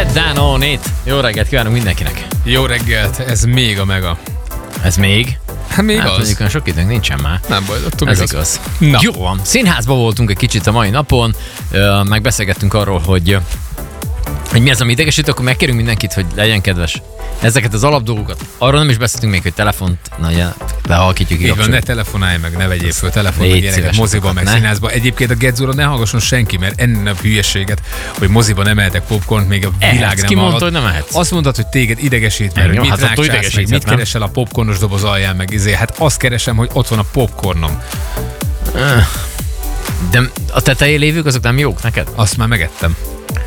Get Down On It. Jó reggelt kívánunk mindenkinek. Jó reggelt, ez még a mega. Ez még? Hát még az. Mondjuk sok időnk nincsen már. Nem baj, attól ez igaz. Jó van. Színházban voltunk egy kicsit a mai napon, megbeszélgettünk arról, hogy mi az, ami idegesít, akkor megkérünk mindenkit, hogy legyen kedves. Ezeket az alapdolgokat. Arról nem is beszéltünk még, hogy telefont, lehalkítjuk ki. Így ne telefonálj meg, ne vegyél föl telefont, meg ilyeneket moziban, meg színházban. Egyébként a Gedzóra ne hallgasson senki, mert ennél a hülyességet, hogy moziban nem ehetek popcornt, még a világ nem ki mondta, hogy nem ehetsz? Azt mondtad, hogy téged idegesít, mert mit rákcsálsz, meg mit keresel a popcornos doboz alján, meg hát azt keresem, hogy ott van a popcornom. De a tetején lévők azok nem jók neked? Azt már megettem.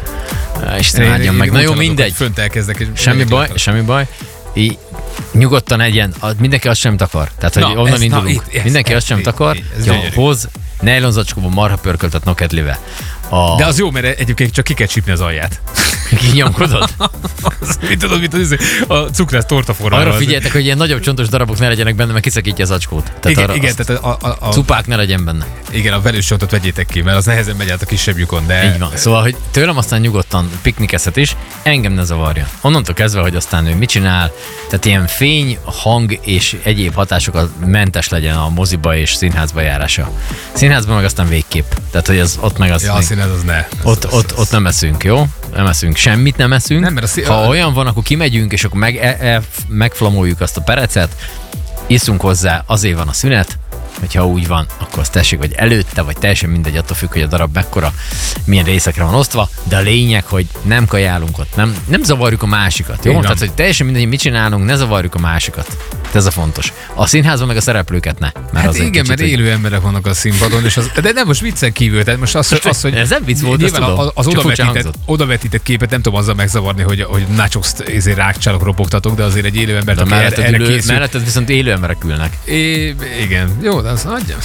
Isten áldjon meg. Na jó, mindegy. Fönt elkezdek. Semmi baj. Így nyugodtan egyen. Mindenki azt sem akar. Tehát, hogy onnan indulunk. Mindenki azt sem akar. Hoz nejlonzacskóban marha pörköltet nokedlivel. De az jó, mert egyébként csak ki kell csípni az alját. Kinyomkodod? Mit tudod, a cukrász tortaformára. Arra figyeljetek, hogy ilyen nagyobb csontos darabok ne legyenek benne, mert kiszakítja az acskót. Tehát igen, tehát a cupák ne legyen benne. Igen, a velős csontot vegyétek ki, mert az nehezen megy át a kisebb lyukon. De... Így van. Szóval, hogy tőlem aztán nyugodtan piknikezhet is, engem ne zavarja. Onnantól kezdve, hogy aztán ő mit csinál, tehát ilyen fény, hang és egyéb hatásokat mentes legyen a moziba és színházba járása. Színházban meg aztán végképp. Tehát, hogy ott meg az... Ja, a színház az ne. Ott nem eszünk, jó? Nem eszünk, semmit nem eszünk. Nem, ha olyan van, akkor kimegyünk, és akkor megflamoljuk azt a perecet, iszunk hozzá, azért van a szünet, hogyha úgy van, akkor azt tessék, vagy előtte, vagy teljesen mindegy, attól függ, hogy a darab mekkora, milyen részekre van osztva, de a lényeg, hogy nem kajálunk ott, nem zavarjuk a másikat, jó? Tehát, hogy teljesen mindegy, hogy mit csinálunk, ne zavarjuk a másikat. Ez a fontos. A színházban meg a szereplőket ne. Hát igen, mert élő emberek vannak a színpadon, és de nem most viccen kívül, tehát most az hogy ez nem vicc volt, ezt tudom. Az odavetített képet nem tudom azzal megzavarni, hogy nachos rákcsálok, ropogtatok, de azért egy élő embert, aki erre készül. Melletted viszont élő emberek ülnek. Igen, jó, de az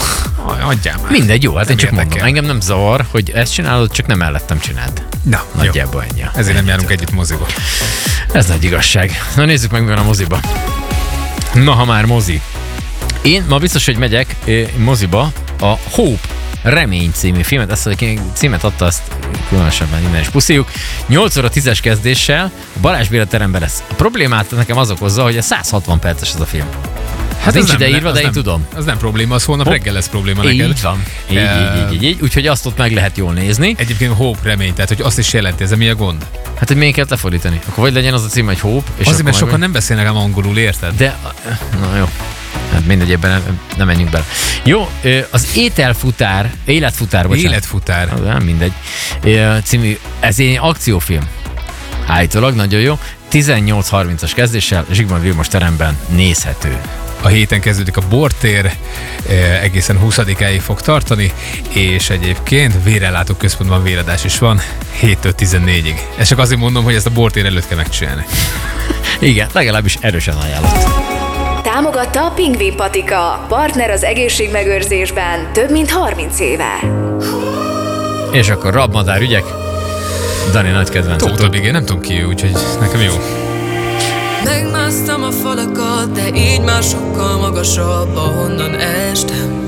adjál már. Mindegy, jó, hát én csak mondom. Engem nem zavar, hogy ezt csinálod, csak nem mellettem csináld. Na, nagyjából ennyi. Ezért nem járunk együtt moziba. Ez nagy igazság. Na nézzük meg, mi van a moziba. Na, ha már mozi. Én ma biztos, hogy megyek moziba a Hope, Remény című filmet. Ezt a címet adta, azt különösebben innen is puszíjuk. 8 óra 10-es kezdéssel a Balázs Béla teremben lesz. A problémát nekem az okozza, hogy 160 perces ez a film. Hát nincs ideírva, de én tudom. Az nem probléma, az holnap reggel lesz probléma neked. Így van. Így. Úgyhogy azt ott meg lehet jól nézni. Egyébként Hope, remény, tehát hogy azt is jelenti, ez mi a gond? Hát, hogy miért kell lefordítani? Akkor vagy legyen az a cím, hogy Hope. És azért, mert sokan nem beszélnek ám angolul, érted? De, na jó. Hát mindegy, ebben nem menjünk bele. Jó, az Életfutár. Nem mindegy. Című, ez egy akciófilm. Állítólag nagyon jó. 18:30-as kezdéssel Zsigmond Vilmos teremben nézhető. A héten kezdődik a Bortér, egészen 20-áig fog tartani, és egyébként vérellátó központban véradás is van, 7-től 14-ig. Ezt csak azért mondom, hogy ezt a Bortér előtt kell megcsinálni. Igen, legalábbis erősen ajánlott. Támogatta a Pingvin Patika, partner az egészségmegőrzésben több mint 30 éve. És akkor rabmadár ügyek, Dani nagy kedvenc. Tóta Bigé, nem tudom ki ő, úgyhogy nekem jó. Megmásztam a falakat, de így már sokkal magasabb, ahonnan estem.